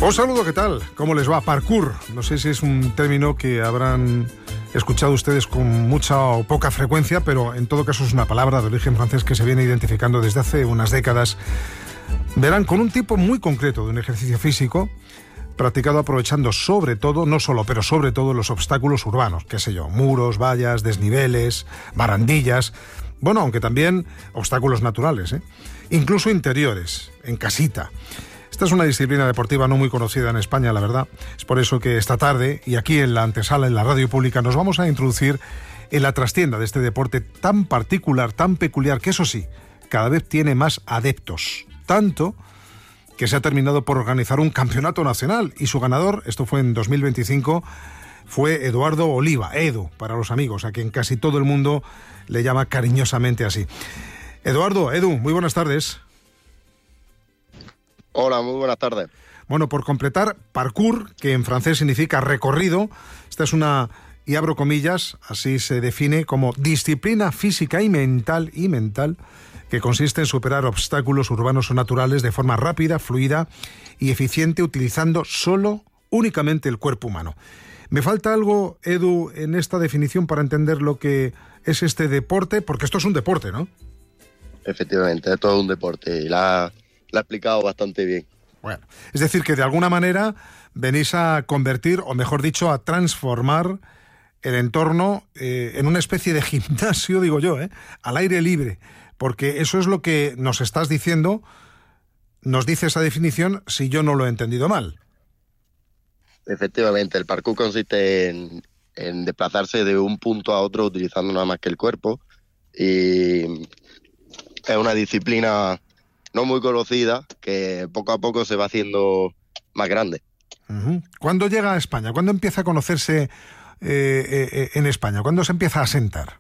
Os saludo, ¿qué tal? ¿Cómo les va? Parkour. No sé si es un término que habrán escuchado ustedes con mucha o poca frecuencia, pero en todo caso es una palabra de origen francés que se viene identificando desde hace unas décadas. Verán, con un tipo muy concreto de un ejercicio físico practicado aprovechando sobre todo, no solo, pero sobre todo los obstáculos urbanos, qué sé yo, muros, vallas, desniveles, barandillas, bueno, aunque también obstáculos naturales, incluso interiores, en casita. Esta es una disciplina deportiva no muy conocida en España, la verdad. Es por eso que esta tarde, y aquí en la antesala, en la radio pública, nos vamos a introducir en la trastienda de este deporte tan particular, tan peculiar, que eso sí, cada vez tiene más adeptos. Tanto que se ha terminado por organizar un campeonato nacional, y su ganador, esto fue en 2025, fue Eduardo Oliva, Edu, para los amigos, a quien casi todo el mundo le llama cariñosamente así. Eduardo, Edu, muy buenas tardes. Hola, muy buenas tardes. Bueno, por completar, parkour, que en francés significa recorrido, esta es una, y abro comillas, así se define como disciplina física y mental, que consiste en superar obstáculos urbanos o naturales de forma rápida, fluida y eficiente, utilizando únicamente el cuerpo humano. ¿Me falta algo, Edu, en esta definición para entender lo que es este deporte? Porque esto es un deporte, ¿no? Efectivamente, es todo un deporte y la ha explicado bastante bien. Bueno, es decir, que de alguna manera venís a convertir, o mejor dicho, a transformar el entorno en una especie de gimnasio, digo yo, al aire libre, porque eso es lo que nos estás diciendo, nos dice esa definición, si yo no lo he entendido mal. Efectivamente, el parkour consiste en desplazarse de un punto a otro utilizando nada más que el cuerpo, y es una disciplina no muy conocida, que poco a poco se va haciendo más grande. Uh-huh. ¿Cuándo llega a España? ¿Cuándo empieza a conocerse en España? ¿Cuándo se empieza a asentar?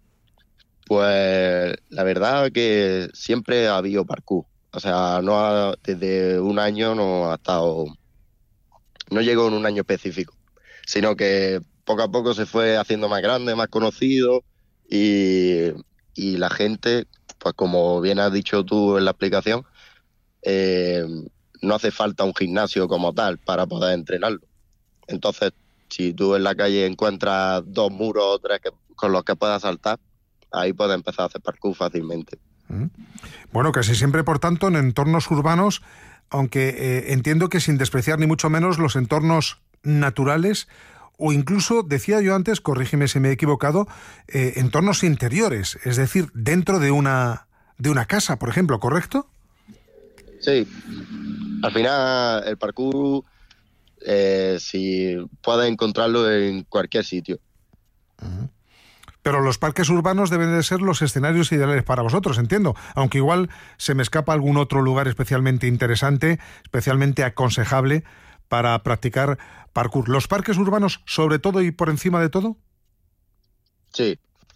Pues la verdad que siempre ha habido parkour. O sea, desde un año no llegó en un año específico, sino que poco a poco se fue haciendo más grande, más conocido, y la gente, pues como bien has dicho tú en la explicación, no hace falta un gimnasio como tal para poder entrenarlo. Entonces, si tú en la calle encuentras 2 muros o 3 con los que puedas saltar, ahí puedes empezar a hacer parkour fácilmente. Bueno, casi siempre, por tanto, en entornos urbanos, aunque entiendo que sin despreciar ni mucho menos los entornos naturales, o incluso, decía yo antes, corrígeme si me he equivocado, entornos interiores, es decir, dentro de una casa, por ejemplo, ¿correcto? Sí, al final el parkour, si puedes encontrarlo en cualquier sitio. Uh-huh. Pero los parques urbanos deben de ser los escenarios ideales para vosotros, entiendo, aunque igual se me escapa algún otro lugar especialmente interesante, especialmente aconsejable para practicar parkour. ¿Los parques urbanos sobre todo y por encima de todo? Sí.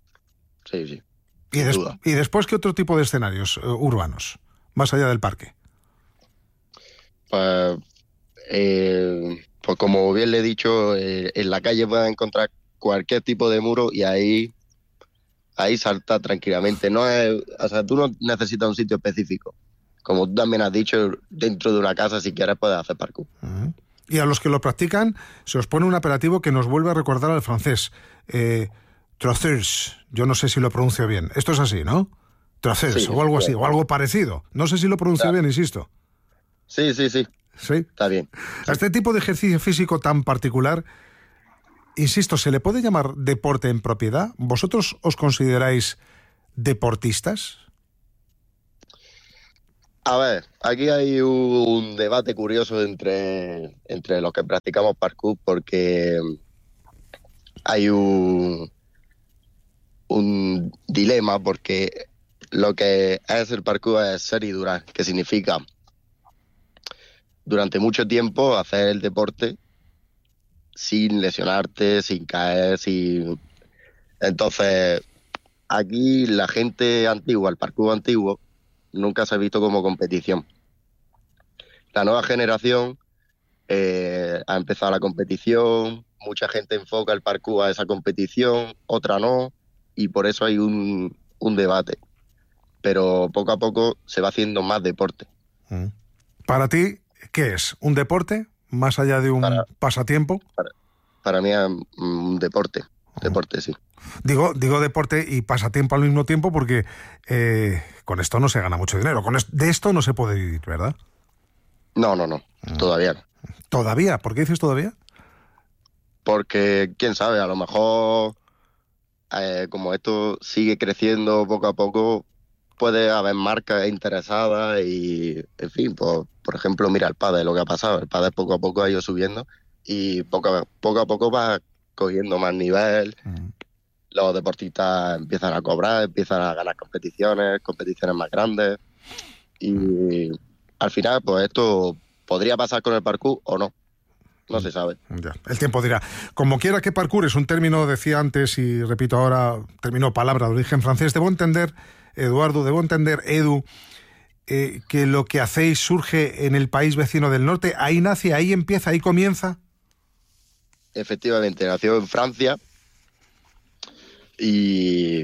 ¿Y después qué otro tipo de escenarios urbanos, más allá del parque? Pues como bien le he dicho, en la calle puedes encontrar cualquier tipo de muro y ahí salta tranquilamente. O sea, tú no necesitas un sitio específico. Como tú también has dicho, dentro de una casa, si quieres, puedes hacer parkour. Uh-huh. Y a los que lo practican se os pone un apelativo que nos vuelve a recordar al francés. Traceurs. Yo no sé si lo pronuncio bien. Esto es así, ¿no? Traceurs, sí, o algo así, o algo parecido. No sé si lo pronuncio bien, insisto. Sí. ¿Sí? Está bien. A este tipo de ejercicio físico tan particular, insisto, ¿se le puede llamar deporte en propiedad? ¿Vosotros os consideráis deportistas? A ver, aquí hay un debate curioso entre los que practicamos parkour, porque hay un dilema, porque lo que es el parkour es ser y durar, que significa durante mucho tiempo hacer el deporte sin lesionarte, sin caer, Entonces, aquí la gente antigua, el parkour antiguo, nunca se ha visto como competición. La nueva generación ha empezado la competición, mucha gente enfoca el parkour a esa competición, otra no, y por eso hay un debate. Pero poco a poco se va haciendo más deporte. Para ti, ¿qué es? ¿Un deporte? más allá de un pasatiempo. Para mí es un deporte, sí. Digo deporte y pasatiempo al mismo tiempo porque con esto no se gana mucho dinero. De esto no se puede vivir, ¿verdad? No, todavía no. ¿Todavía? ¿Por qué dices todavía? Porque, quién sabe, a lo mejor, como esto sigue creciendo poco a poco, puede haber marcas interesadas y, en fin, pues, por ejemplo, mira el pádel, lo que ha pasado. El pádel poco a poco ha ido subiendo y poco a poco va cogiendo más nivel. Los deportistas empiezan a cobrar, empiezan a ganar competiciones más grandes y al final, pues esto podría pasar con el parkour o no. No se sabe. Ya, el tiempo dirá. Como quiera que parkour es un término, decía antes y repito ahora, término palabra de origen francés. Debo entender, Eduardo, Edu, que lo que hacéis surge en el país vecino del norte. Ahí nace, ahí empieza, ahí comienza. Efectivamente, nació en Francia y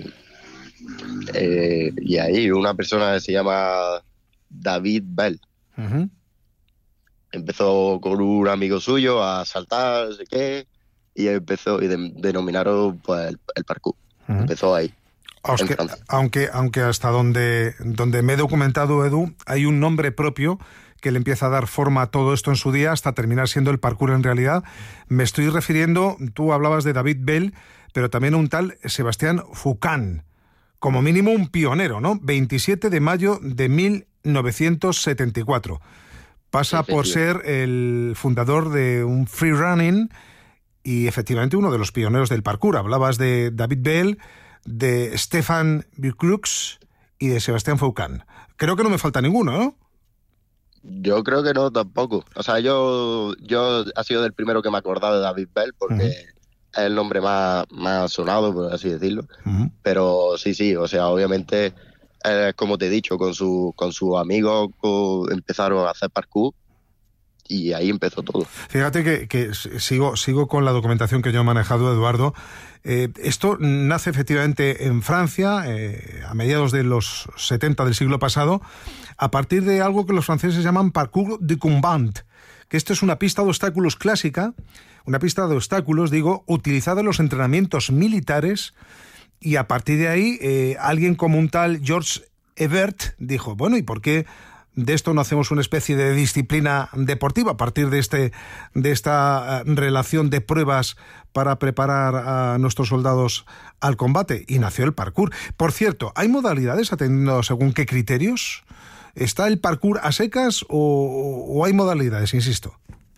ahí una persona que se llama David Bell. Uh-huh. Empezó con un amigo suyo a saltar, no sé qué, y denominaron pues el parkour. Uh-huh. Empezó ahí. Aunque hasta donde me he documentado, Edu, hay un nombre propio que le empieza a dar forma a todo esto en su día hasta terminar siendo el parkour en realidad. Me estoy refiriendo, tú hablabas de David Bell, pero también un tal Sebastián Foucan, como mínimo un pionero, ¿no? 27 de mayo de 1974. Pasa por ser el fundador de un free running y efectivamente uno de los pioneros del parkour. Hablabas de David Bell, de Stefan Birkrux y de Sebastián Foucan. Creo que no me falta ninguno, ¿no? Yo creo que no, tampoco. O sea, yo ha sido del primero que me he acordado de David Bell porque es el nombre más sonado, por así decirlo. Pero sí, o sea, obviamente, como te he dicho, con sus amigos empezaron a hacer parkour y ahí empezó todo. Fíjate que sigo con la documentación que yo he manejado, Eduardo. Esto nace efectivamente en Francia a mediados de los 70 del siglo pasado, a partir de algo que los franceses llaman parcours de combat, que esto es una pista de obstáculos clásica, una pista de obstáculos, utilizada en los entrenamientos militares, y a partir de ahí alguien como un tal Georges Hebert dijo, bueno, ¿y por qué de esto no hacemos una especie de disciplina deportiva a partir de esta relación de pruebas para preparar a nuestros soldados al combate? Y nació el parkour. Por cierto, ¿hay modalidades atendiendo según qué criterios? ¿Está el parkour a secas o hay modalidades, insisto?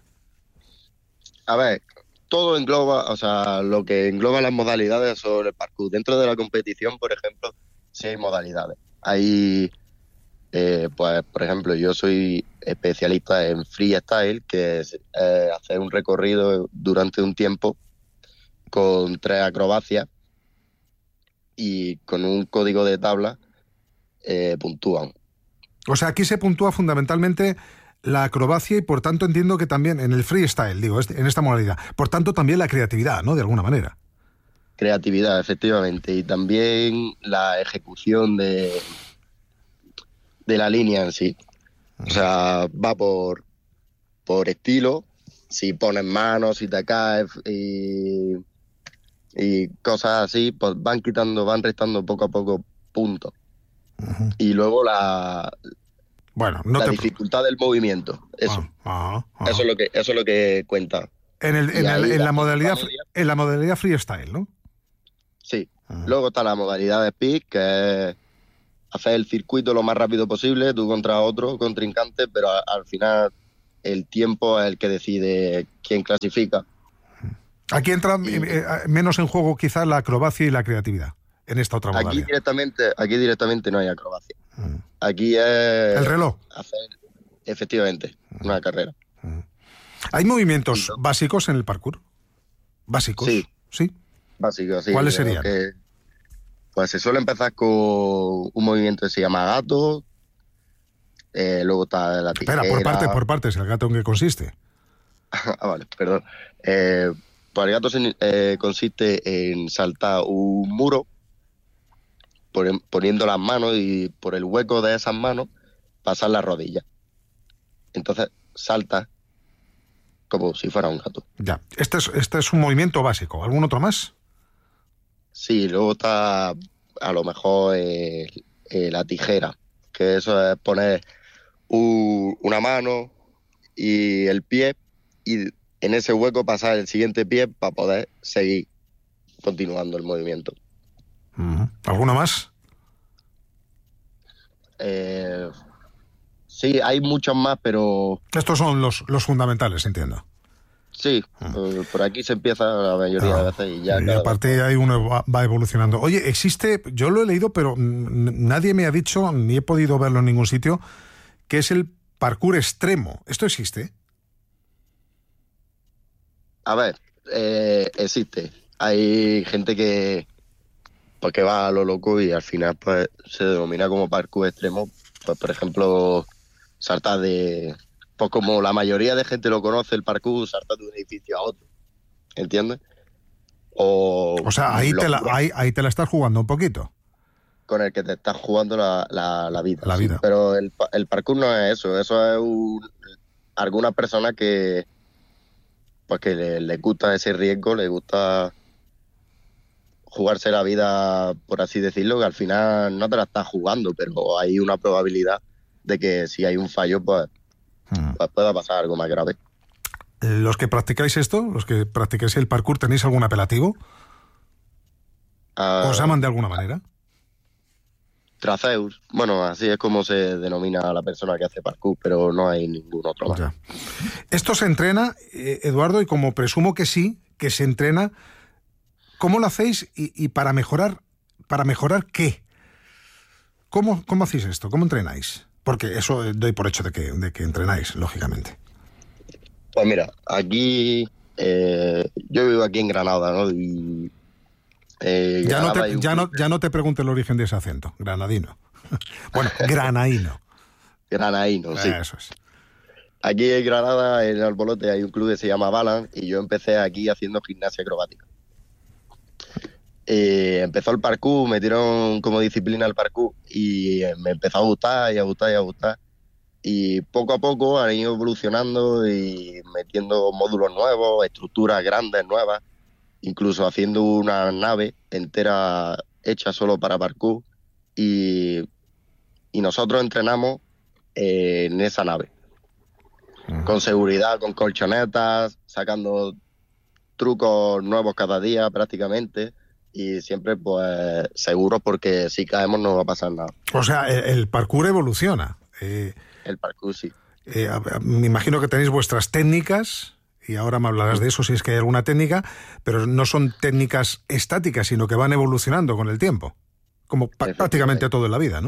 A ver, todo engloba, o sea, lo que engloba las modalidades sobre el parkour. Dentro de la competición, por ejemplo, sí hay modalidades. Hay... pues, por ejemplo, yo soy especialista en freestyle, que es hacer un recorrido durante un tiempo con 3 acrobacias y con un código de tabla puntúan. O sea, aquí se puntúa fundamentalmente la acrobacia y por tanto entiendo que también en el freestyle, en esta modalidad, por tanto también la creatividad, ¿no? De alguna manera. Creatividad, efectivamente, y también la ejecución de la línea en sí. O sea, va por estilo. Si pones manos, si te caes y cosas así, pues van restando poco a poco puntos. Uh-huh. Y luego la dificultad del movimiento. Eso. Eso es lo que cuenta. En la modalidad freestyle, ¿no? Sí. Uh-huh. Luego está la modalidad de speed, que es hacer el circuito lo más rápido posible, tú contra otro contrincante, pero al final el tiempo es el que decide quién clasifica. Aquí entra menos en juego quizás la acrobacia y la creatividad, en esta otra modalidad. Aquí directamente no hay acrobacia. Aquí es... ¿El reloj? Efectivamente, una carrera. ¿Hay movimientos básicos en el parkour? ¿Básicos? Sí. Básicos, sí. ¿Cuáles serían? Pues se suele empezar con un movimiento que se llama gato, luego está la tijera... Espera, por partes, ¿el gato en qué consiste? Vale, perdón. Pues el gato consiste en saltar un muro, poniendo las manos y por el hueco de esas manos pasar las rodillas. Entonces salta como si fuera un gato. Ya. Este es un movimiento básico. ¿Algún otro más? Sí, luego está a lo mejor la tijera, que eso es poner una mano y el pie, y en ese hueco pasar el siguiente pie para poder seguir continuando el movimiento. ¿Alguno más? Sí, hay muchos más, pero Estos son los fundamentales, entiendo. sí, por aquí se empieza la mayoría de veces y ya... Y a partir de ahí uno va evolucionando. Oye, existe, yo lo he leído, pero nadie me ha dicho, ni he podido verlo en ningún sitio, que es el parkour extremo. ¿Esto existe? A ver, existe. Hay gente que va a lo loco y al final pues se denomina como parkour extremo. Pues por ejemplo, saltar pues como la mayoría de gente lo conoce, el parkour, saltar de un edificio a otro. ¿Entiendes? O sea, ahí te la estás jugando un poquito. Con el que te estás jugando la vida. La vida. Pero el parkour no es eso. Eso es alguna persona que pues que le gusta ese riesgo, le gusta jugarse la vida, por así decirlo, que al final no te la estás jugando, pero hay una probabilidad de que si hay un fallo, pues pueda pasar algo más grave. ¿Los que practicáis esto, los que practicáis el parkour, tenéis algún apelativo? ¿Os llaman de alguna manera? Traceus. Bueno, así es como se denomina a la persona que hace parkour, pero no hay ningún otro más. Ya. Esto se entrena, Eduardo, y como presumo que sí, que se entrena, ¿cómo lo hacéis y para mejorar qué? ¿Cómo hacéis esto? ¿Cómo entrenáis? Porque eso doy por hecho de que entrenáis, lógicamente. Pues mira, aquí yo vivo aquí en Granada, ¿no? Y ya no te pregunte el origen de ese acento, granadino. Bueno, granaíno. Granaíno, sí. Eso es. Aquí en Granada, en Albolote, hay un club que se llama Balance y yo empecé aquí haciendo gimnasia acrobática. Empezó el parkour, me metieron como disciplina el parkour y me empezó a gustar y a gustar y a gustar. Y poco a poco han ido evolucionando y metiendo módulos nuevos, estructuras grandes, nuevas, incluso haciendo una nave entera hecha solo para parkour y nosotros entrenamos en esa nave. Con seguridad, con colchonetas, sacando trucos nuevos cada día prácticamente y siempre pues seguros porque si caemos no va a pasar nada. O sea, el parkour evoluciona. El parkour sí. Me imagino que tenéis vuestras técnicas y ahora me hablarás de eso si es que hay alguna técnica, pero no son técnicas estáticas, sino que van evolucionando con el tiempo, como prácticamente todo en la vida, ¿no?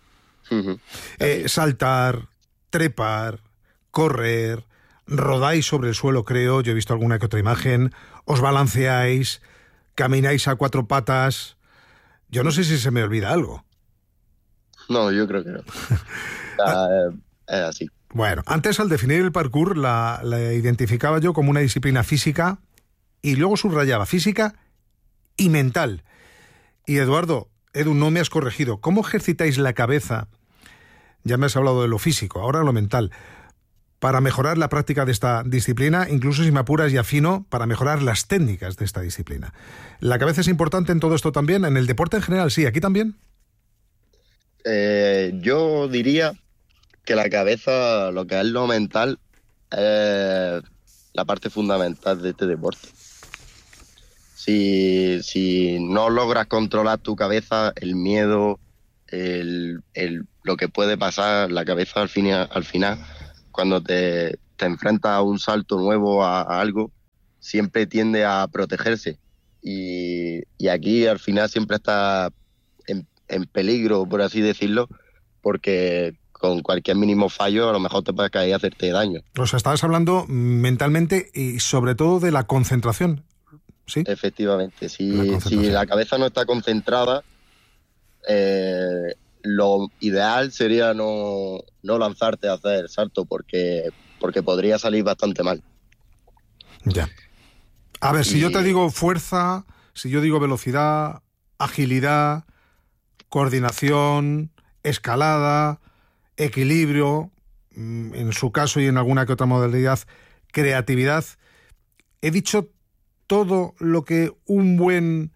Saltar, trepar, correr, rodáis sobre el suelo, creo, yo he visto alguna que otra imagen, os balanceáis, camináis a cuatro patas. Yo no sé si se me olvida algo. No, yo creo que no. Es así. Bueno, antes al definir el parkour la identificaba yo como una disciplina física y luego subrayaba física y mental. Y Eduardo, Edu, no me has corregido. ¿Cómo ejercitáis la cabeza? Ya me has hablado de lo físico, ahora lo mental. Para mejorar la práctica de esta disciplina, incluso si me apuras y afino, para mejorar las técnicas de esta disciplina. ¿La cabeza es importante en todo esto también? ¿En el deporte en general? Sí, ¿aquí también? Yo diría que la cabeza, lo que es lo mental, es la parte fundamental de este deporte. Si no logras controlar tu cabeza, el miedo, lo que puede pasar, la cabeza al final, cuando te enfrentas a un salto nuevo, a algo, siempre tiende a protegerse. Y aquí al final siempre está en peligro, por así decirlo, porque con cualquier mínimo fallo a lo mejor te puede caer y hacerte daño. O sea, estabas hablando mentalmente y sobre todo de la concentración, ¿sí? Efectivamente, si la cabeza no está concentrada, lo ideal sería no lanzarte a hacer el salto porque podría salir bastante mal. Ya. A ver, si yo te digo fuerza, si yo digo velocidad, agilidad, coordinación, escalada, equilibrio, en su caso y en alguna que otra modalidad, creatividad. He dicho todo lo que un buen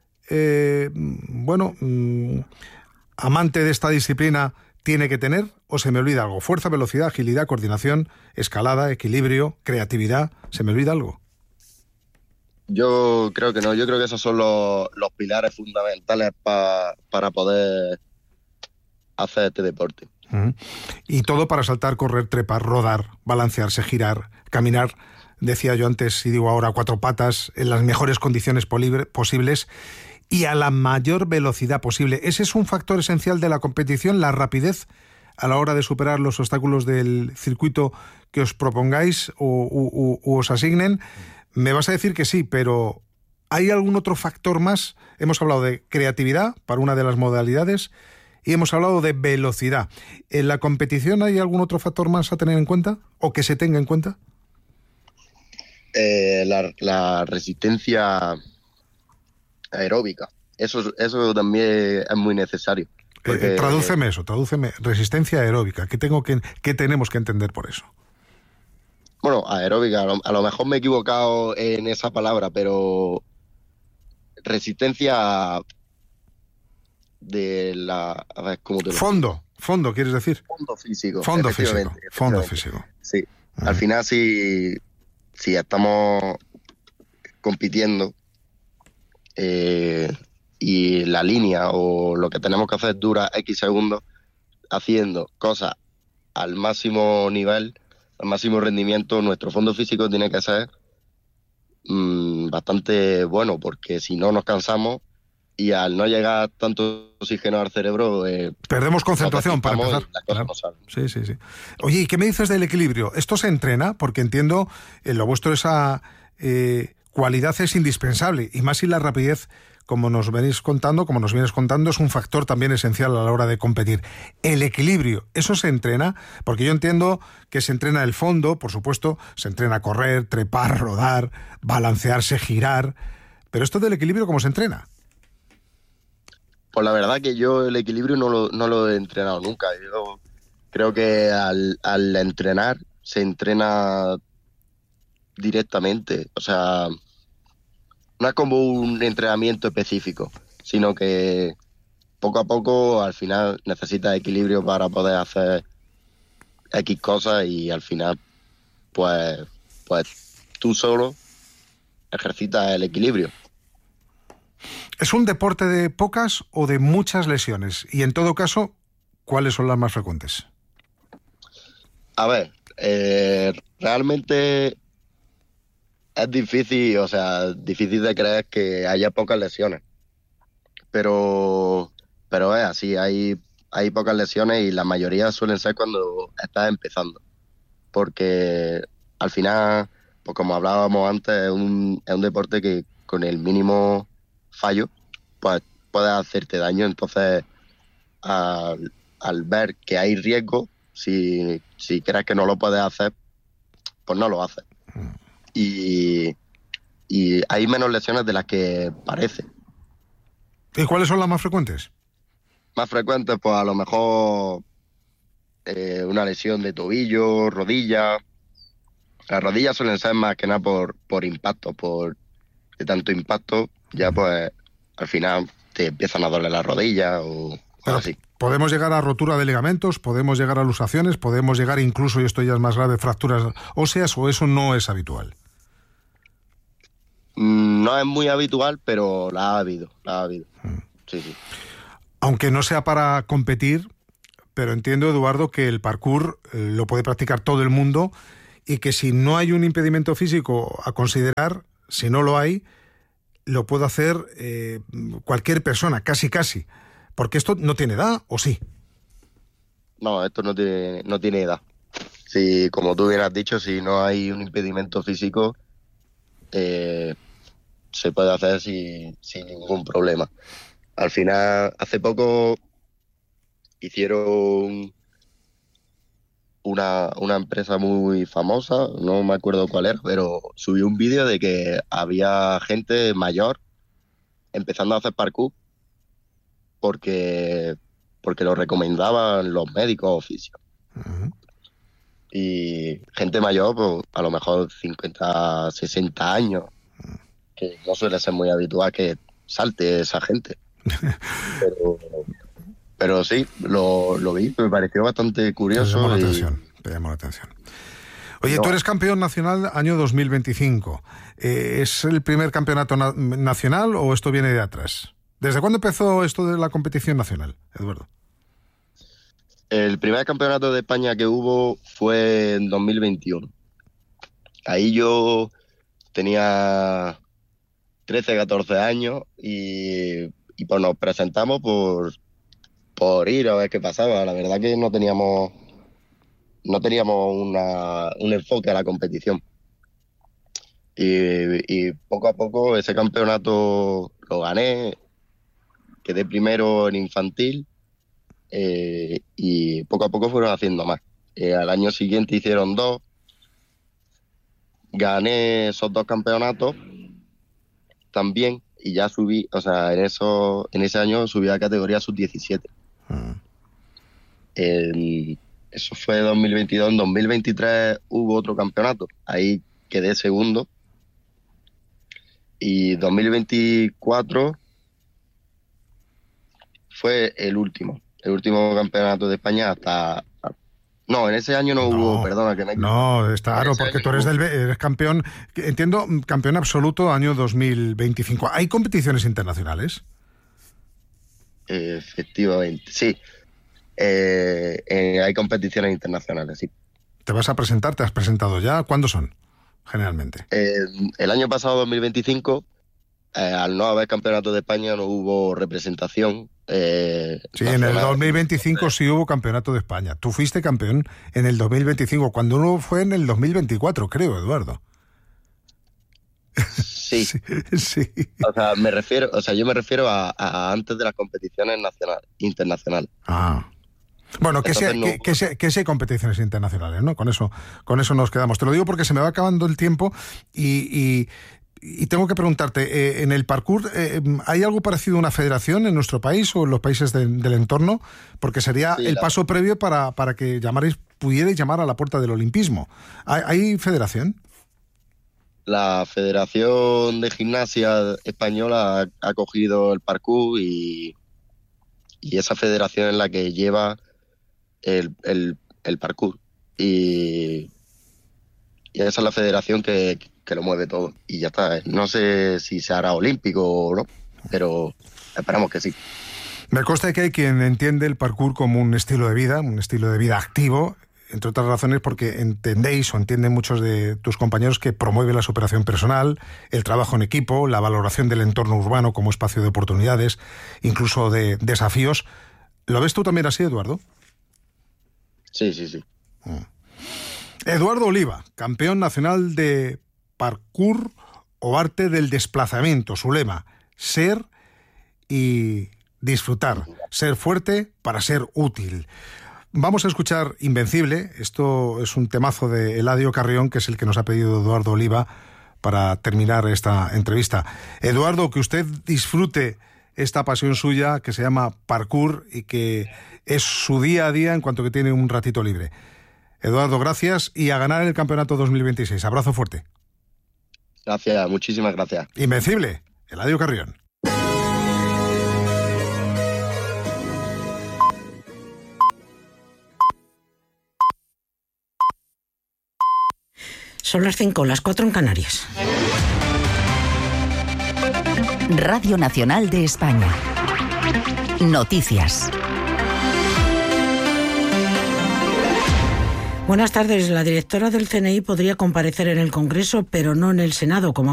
amante de esta disciplina tiene que tener, ¿o se me olvida algo? Fuerza, velocidad, agilidad, coordinación, escalada, equilibrio, creatividad. ¿Se me olvida algo? Yo creo que no, yo creo que esos son los pilares fundamentales para poder hacer este deporte. Y todo para saltar, correr, trepar, rodar, balancearse, girar, caminar, decía yo antes y digo ahora, a 4 patas, en las mejores condiciones posibles y a la mayor velocidad posible. Ese es un factor esencial de la competición, la rapidez a la hora de superar los obstáculos del circuito que os propongáis o os asignen. Me vas a decir que sí, pero ¿hay algún otro factor más? Hemos hablado de creatividad para una de las modalidades y hemos hablado de velocidad. ¿En la competición hay algún otro factor más a tener en cuenta o que se tenga en cuenta? La resistencia aeróbica. Eso también es muy necesario. Porque, tradúceme. Resistencia aeróbica. ¿Qué tenemos que entender por eso? Bueno, aeróbica, a lo mejor me he equivocado en esa palabra, pero resistencia de la... A ver, ¿cómo te lo digo? Fondo, ¿quieres decir? Fondo físico. Fondo físico. Sí, al final si estamos compitiendo y la línea o lo que tenemos que hacer dura X segundos, haciendo cosas al máximo nivel, al máximo rendimiento, nuestro fondo físico tiene que ser bastante bueno, porque si no nos cansamos y al no llegar tanto oxígeno al cerebro... perdemos concentración para empezar. Claro. Sí. Oye, ¿y qué me dices del equilibrio? ¿Esto se entrena? Porque entiendo, en lo vuestro esa cualidad es indispensable, y más si la rapidez, como nos vienes contando, es un factor también esencial a la hora de competir. El equilibrio, ¿eso se entrena? Porque yo entiendo que se entrena el fondo, por supuesto, se entrena correr, trepar, rodar, balancearse, girar, pero esto del equilibrio, ¿cómo se entrena? Pues la verdad que yo el equilibrio no lo he entrenado nunca. Yo creo que al entrenar se entrena directamente. O sea, no es como un entrenamiento específico, sino que poco a poco al final necesitas equilibrio para poder hacer X cosas y al final pues tú solo ejercitas el equilibrio. ¿Es un deporte de pocas o de muchas lesiones? Y en todo caso, ¿cuáles son las más frecuentes? A ver, realmente es difícil de creer que haya pocas lesiones. Pero es así, hay pocas lesiones y la mayoría suelen ser cuando estás empezando. Porque al final, pues como hablábamos antes, es un deporte que con el mínimo fallo, pues puede hacerte daño. Entonces, al ver que hay riesgo, si crees que no lo puedes hacer, pues no lo haces. Y hay menos lesiones de las que parece. ¿Y cuáles son las más frecuentes? Más frecuentes, pues a lo mejor una lesión de tobillo, rodilla. Las rodillas suelen ser más que nada por impacto, de tanto impacto, ya pues al final te empiezan a doler las rodillas o así. ¿Podemos llegar a rotura de ligamentos? ¿Podemos llegar a luxaciones? ¿Podemos llegar incluso, y esto ya es más grave, fracturas óseas, o eso no es habitual? No es muy habitual, pero la ha habido. Sí. Aunque no sea para competir, pero entiendo, Eduardo, que el parkour lo puede practicar todo el mundo y que si no hay un impedimento físico a considerar, si no lo hay, lo puede hacer cualquier persona, casi. Porque esto no tiene edad, ¿o sí? No, esto no tiene edad. Sí, como tú bien has dicho, si no hay un impedimento físico, se puede hacer sin ningún problema. Al final, hace poco hicieron una empresa muy famosa, no me acuerdo cuál era, pero subió un vídeo de que había gente mayor empezando a hacer parkour porque lo recomendaban los médicos o fisios. Y gente mayor, pues a lo mejor 50, 60 años, que no suele ser muy habitual que salte esa gente. Pero sí, lo vi, me pareció bastante curioso. Te llamó la atención. Oye, tú eres campeón nacional año 2025. ¿Es el primer campeonato nacional o esto viene de atrás? ¿Desde cuándo empezó esto de la competición nacional, Eduardo? El primer campeonato de España que hubo fue en 2021. Ahí yo tenía 13, 14 años y pues nos presentamos por ir a ver qué pasaba. La verdad que no teníamos un enfoque a la competición. Y poco a poco ese campeonato lo gané, quedé primero en infantil. Y poco a poco fueron haciendo más. Al año siguiente hicieron 2, gané esos 2 campeonatos también y ya subí, o sea, en ese año subí a categoría sub-17. Eso fue 2022. En 2023 hubo otro campeonato, ahí quedé segundo, y 2024 fue el último campeonato de España hasta... No, en ese año no hubo, perdona, que me... No, está claro, porque tú eres campeón, entiendo, campeón absoluto año 2025. ¿Hay competiciones internacionales? Efectivamente, sí. Hay competiciones internacionales, sí. ¿Te vas a presentar? ¿Te has presentado ya? ¿Cuándo son, generalmente? El año pasado, 2025... al no haber campeonato de España no hubo representación. Sí, en el 2025 sí hubo campeonato de España. Tú fuiste campeón en el 2025, cuando uno fue en el 2024, creo, Eduardo. Sí. Sí. Yo me refiero a antes de las competiciones internacionales. Bueno, que sí hay competiciones internacionales, ¿no? Con eso nos quedamos. Te lo digo porque se me va acabando el tiempo y tengo que preguntarte, en el parkour, ¿hay algo parecido a una federación en nuestro país o en los países del entorno? Porque sería el paso previo para que pudierais llamar a la puerta del olimpismo. ¿Hay federación? La Federación de Gimnasia Española ha cogido el parkour y esa federación es la que lleva el parkour. Y esa es la federación que lo mueve todo y ya está. No sé si se hará olímpico o no, pero esperamos que sí. Me consta que hay quien entiende el parkour como un estilo de vida activo, entre otras razones porque entienden muchos de tus compañeros que promueve la superación personal, el trabajo en equipo, la valoración del entorno urbano como espacio de oportunidades, incluso de desafíos. ¿Lo ves tú también así, Eduardo? Sí. Eduardo Oliva, campeón nacional de parkour o arte del desplazamiento. Su lema: ser y disfrutar, ser fuerte para ser útil. Vamos a escuchar Invencible. Esto es un temazo de Eladio Carrión, que es el que nos ha pedido Eduardo Oliva para terminar esta entrevista. Eduardo, que usted disfrute esta pasión suya que se llama parkour y que es su día a día en cuanto que tiene un ratito libre. Eduardo, gracias y a ganar el campeonato 2026. Abrazo fuerte. Gracias, muchísimas gracias. Invencible, Eladio Carrión. Son las 5, las 4 en Canarias. Radio Nacional de España. Noticias. Buenas tardes. La directora del CNI podría comparecer en el Congreso, pero no en el Senado, como